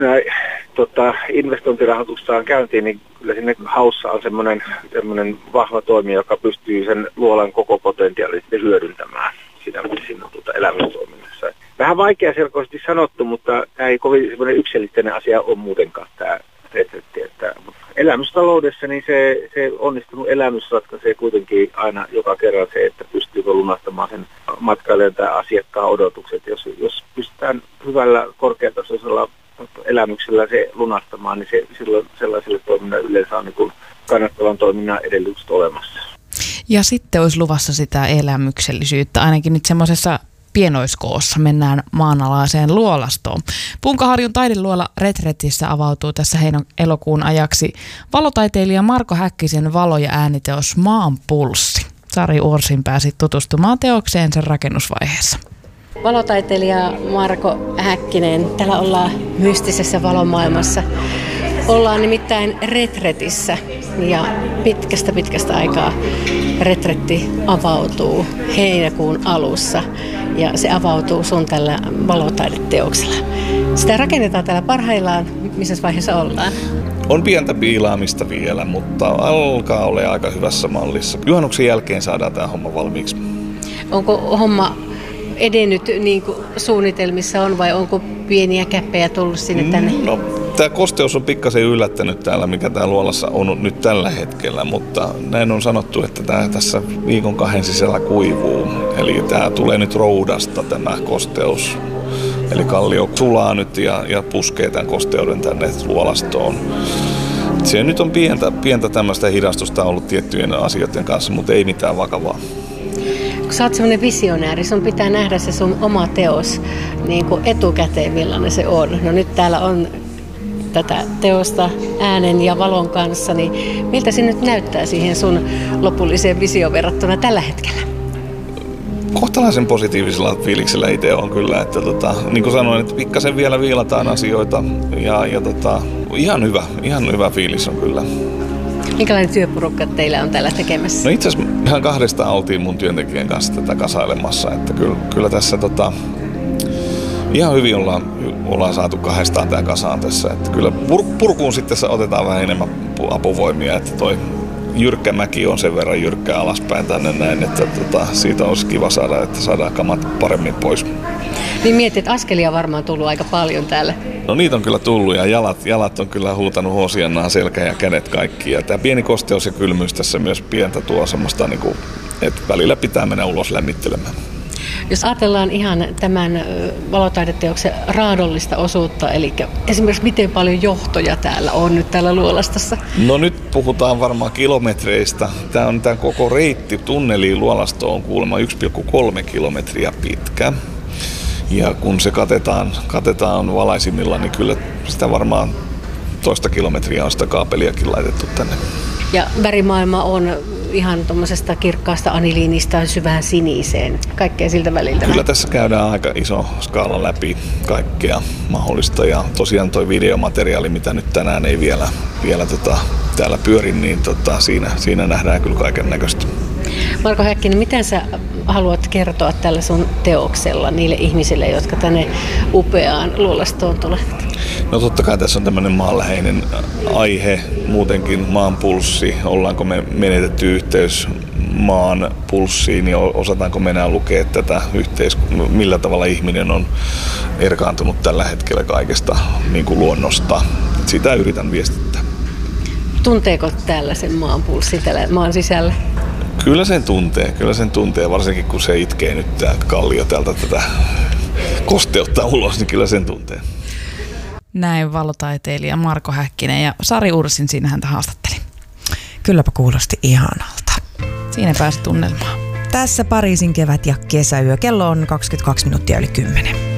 Investointirahoituksessaan käyntiin, niin kyllä sinne haussa on semmoinen vahva toimija, joka pystyy sen luolan koko potentiaalisesti hyödyntämään siinä elämystoiminnassa. Vähän vaikeaselkoisesti sanottu, mutta tämä ei kovin semmoinen yksilitteinen asia ole muutenkaan tämä retretti. Elämystaloudessa niin se onnistunut elämys ratkaisee kuitenkin aina joka kerran se, että pystyykö lunastamaan sen matkailijan tai asiakkaan odotukset. Jos pystytään hyvällä korkeatasoisella elämyksellä se lunastamaan, niin se silloin sellaiselle toiminnalle yleensä on niin kannattavan toiminnan edellytykset olemassa. Ja sitten olisi luvassa sitä elämyksellisyyttä, ainakin nyt semmoisessa pienoiskoossa mennään maanalaiseen luolastoon. Punkaharjun taideluola Retretissä avautuu tässä elokuun ajaksi valotaiteilija Marko Häkkisen valo- ja ääniteos Maan pulssi. Sari Uorsin pääsi tutustumaan teokseen sen rakennusvaiheessa. Valotaiteilija Marko Häkkinen, täällä ollaan mystisessä valomaailmassa. Ollaan nimittäin Retretissä ja pitkästä aikaa retretti avautuu heinäkuun alussa ja se avautuu sun tällä valotaideteoksella. Sitä rakennetaan täällä parhaillaan. Missä vaiheessa ollaan? On pientä piilaamista vielä, mutta alkaa olla aika hyvässä mallissa. Juhannuksen jälkeen saadaan tämä homma valmiiksi. Onko homma edennyt niin kuin suunnitelmissa on vai onko pieniä käppejä tullut sinne tänne? No, tämä kosteus on pikkasen yllättänyt täällä, mikä täällä luolassa on nyt tällä hetkellä, mutta näin on sanottu, että tämä tässä viikon 2 sisällä kuivuu. Eli tämä tulee nyt roudasta tämä kosteus. Eli kallio sulaa nyt ja puskee tämän kosteuden tänne luolastoon. Se nyt on pientä tämmöistä hidastusta ollut tiettyjen asioiden kanssa, mutta ei mitään vakavaa. Kun sä oot semmoinen visionääri, sun pitää nähdä se sun oma teos niin kuin etukäteen, millainen se on. No nyt täällä on tätä teosta äänen ja valon kanssa, niin miltä se nyt näyttää siihen sun lopulliseen visioon verrattuna tällä hetkellä? Kohtalaisen positiivisella fiiliksellä itse on kyllä, että niin kuin sanoin, että pikkasen vielä viilataan asioita ja ihan hyvä fiilis on kyllä. Minkälainen työporukka teillä on täällä tekemässä? No itse asiassa ihan 2 oltiin mun työntekijän kanssa tätä kasailemassa, että kyllä tässä ihan hyvin ollaan saatu 2 tämä kasaan tässä, että kyllä purkuun sitten otetaan vähän enemmän apuvoimia, että toi jyrkkä mäki on sen verran jyrkkää alaspäin tänne näin, että siitä olisi kiva saada, että saadaan kamat paremmin pois. Niin mietit, että askelia varmaan tullut aika paljon täällä. No niitä on kyllä tullut ja jalat on kyllä huutanut hoosiannaa, selkä ja kädet kaikki. Ja tämä pieni kosteus ja kylmyys tässä myös pientä tuo semmoista, että välillä pitää mennä ulos lämmittelemään. Jos ajatellaan ihan tämän valotaideteoksen raadollista osuutta, eli esimerkiksi miten paljon johtoja täällä on nyt täällä luolastossa? No nyt puhutaan varmaan kilometreistä. Tämä koko reitti tunneliin luolastoon on kuulemma 1,3 kilometriä pitkä. Ja kun se katetaan valaisimilla, niin kyllä sitä varmaan 1 kilometriä on sitä kaapeliakin laitettu tänne. Ja värimaailma on ihan tuommoisesta kirkkaasta aniliinista syvään siniseen, kaikkea siltä väliltä. Kyllä tässä käydään aika iso skaala läpi kaikkea mahdollista ja tosiaan tuo videomateriaali, mitä nyt tänään ei vielä täällä pyöri, niin siinä nähdään kyllä kaiken näköistä. Marko Häkkinen, miten sä haluat kertoa tällä sun teoksella niille ihmisille, jotka tänne upeaan luolastoon tulevat? No totta kai tässä on tämmöinen maanläheinen aihe, muutenkin maan pulssi. Ollaanko me menetetty yhteys maan pulssiin ja osataanko me enää lukea tätä millä tavalla ihminen on erkaantunut tällä hetkellä kaikesta niin kuin luonnosta. Sitä yritän viestittää. Tunteeko täällä sen maan pulssi täällä maan sisällä? Kyllä sen tuntee, varsinkin kun se itkee nyt tämä kallio täältä tätä kosteutta ulos, niin kyllä sen tuntee. Näin valotaiteilija Marko Häkkinen ja Sari Ursin siinä häntä haastatteli. Kylläpä kuulosti ihanalta. Siinä pääsi tunnelmaan. Tässä Pariisin kevät- ja kesäyö. Kello on 22 minuuttia yli 10.